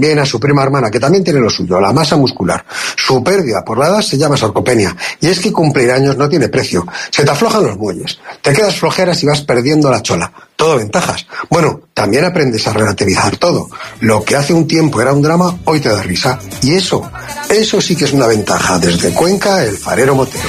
también a su prima hermana, que también tiene lo suyo, la masa muscular. Su pérdida por la edad se llama sarcopenia, y es que cumplir años no tiene precio. Se te aflojan los muelles, te quedas flojeras y vas perdiendo la chola. Todo ventajas. Bueno, también aprendes a relativizar todo. Lo que hace un tiempo era un drama, hoy te da risa. Y eso sí que es una ventaja. Desde Cuenca, el farero motero.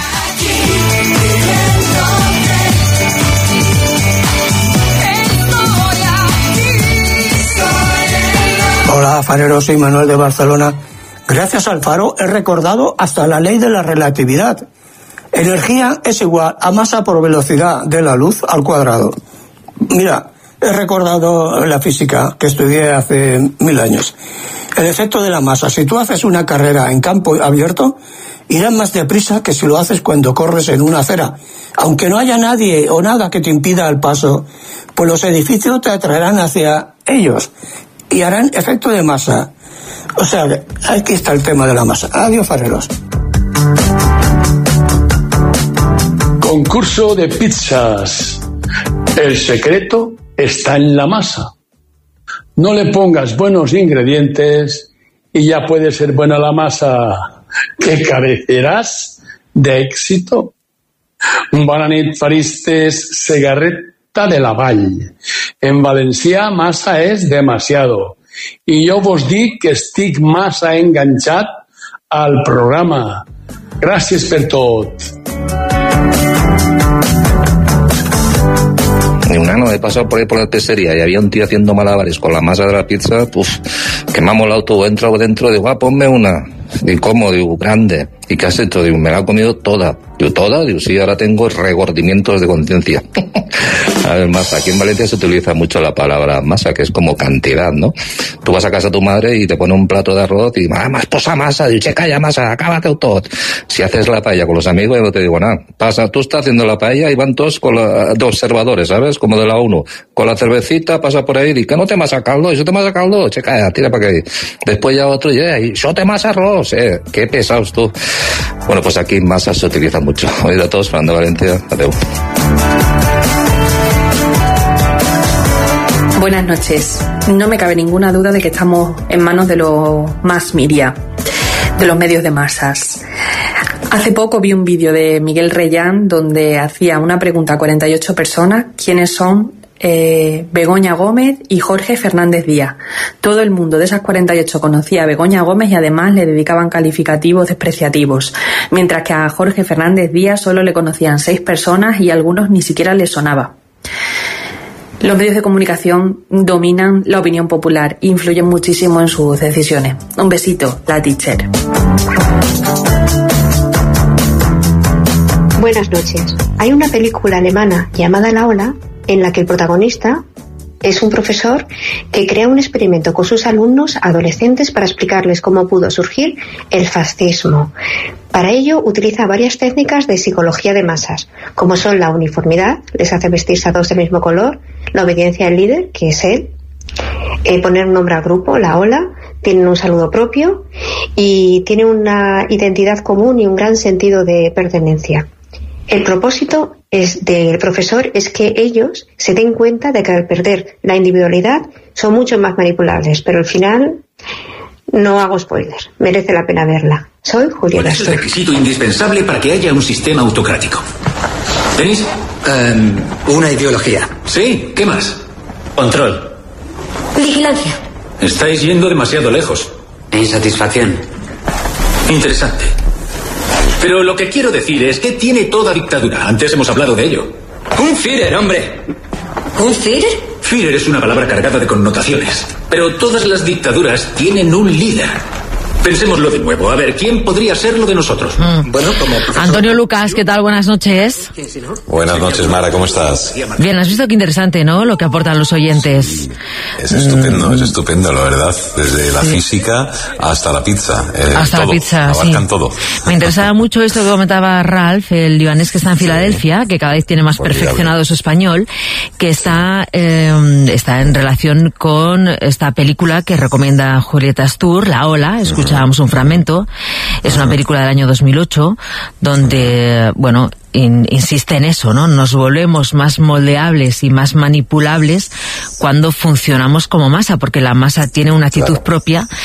Hola, farero, soy Manuel de Barcelona. Gracias al faro he recordado hasta la ley de la relatividad. Energía es igual a masa por velocidad de la luz al cuadrado. Mira, he recordado la física que estudié hace 1000 años. El efecto de la masa. Si tú haces una carrera en campo abierto, irás más deprisa que si lo haces cuando corres en una acera. Aunque no haya nadie o nada que te impida el paso, pues los edificios te atraerán hacia ellos y harán efecto de masa. O sea, aquí está el tema de la masa. Adiós, fareros. Concurso de pizzas. El secreto está en la masa. No le pongas buenos ingredientes y ya puede ser buena la masa, que carecerás de éxito. Bona nit, faristes, Segarreta de la Vall. En Valencià massa és demasiado. I jo vos dic que estic massa enganxat al programa. Gràcies per tot. Un ano he pasado por ahí por la pizzería y había un tío haciendo malabares con la masa de la pizza. Que me ha molado todo. Entro adentro, digo, ponme una. ¿Y cómo? Digo, grande. ¿Y qué has hecho? Digo, me la he comido toda. Digo, ¿toda? Digo, sí, ahora tengo regordimientos de conciencia. A ver, masa. Aquí en Valencia se utiliza mucho la palabra masa, que es como cantidad, ¿no? Tú vas a casa de tu madre y te pone un plato de arroz y, más posa masa. Digo, che, calla masa, acábate todo. Si haces la paella con los amigos, yo no te digo nada. Pasa, tú estás haciendo la paella y van todos con de observadores, ¿sabes? Como de la ONU. Con la cervecita pasa por ahí y que no te masa caldo, eso te masa caldo, che, calla, tira para acá. Después ya otro, yo te masa arroz, qué pesados tú. Bueno, pues aquí masa se utiliza mucho. Oído a todos, Fernando Valencia, adeu. Buenas noches. No me cabe ninguna duda de que estamos en manos de los mass media, de los medios de masas. Hace poco vi un vídeo de Miguel Reyán donde hacía una pregunta a 48 personas, ¿quiénes son Begoña Gómez y Jorge Fernández Díaz? Todo el mundo de esas 48 conocía a Begoña Gómez y además le dedicaban calificativos despreciativos, mientras que a Jorge Fernández Díaz solo le conocían 6 personas y a algunos ni siquiera les sonaba. Los medios de comunicación dominan la opinión popular e influyen muchísimo en sus decisiones. Un besito, la teacher. Buenas noches. Hay una película alemana llamada La Ola en la que el protagonista es un profesor que crea un experimento con sus alumnos adolescentes para explicarles cómo pudo surgir el fascismo. Para ello utiliza varias técnicas de psicología de masas, como son la uniformidad, les hace vestirse a todos del mismo color, la obediencia al líder, que es él, poner un nombre al grupo, la ola, tienen un saludo propio y tienen una identidad común y un gran sentido de pertenencia. El propósito del profesor es que ellos se den cuenta de que al perder la individualidad son mucho más manipulables, pero al final no hago spoiler, merece la pena verla. Soy Julia ¿Cuál es el requisito indispensable para que haya un sistema autocrático? ¿Tenéis? Una ideología. Sí, ¿qué más? Control. Vigilancia. Estáis yendo demasiado lejos. Insatisfacción. Interesante. Pero lo que quiero decir es que tiene toda dictadura. Antes hemos hablado de ello. ¡Un Führer, hombre! ¿Un Führer? Führer es una palabra cargada de connotaciones. Pero todas las dictaduras tienen un líder. Pensémoslo de nuevo. A ver, ¿quién podría serlo de nosotros? Bueno, como Antonio Lucas, ¿qué tal? Buenas noches. Buenas noches, Mara, ¿cómo estás? Bien, has visto qué interesante, ¿no? Lo que aportan los oyentes. Es estupendo, la verdad. Desde la física hasta la pizza. Hasta todo, la pizza, abarcan sí. todo. Me interesaba mucho esto que comentaba Ralph, el libanés que está en Filadelfia, que cada vez tiene más perfeccionado su español, que está en relación con esta película que recomienda Julieta Astur, La Ola. Escuchábamos un fragmento. Es una película del año 2008 donde, bueno, insiste en eso, ¿no? Nos volvemos más moldeables y más manipulables cuando funcionamos como masa, porque la masa tiene una actitud propia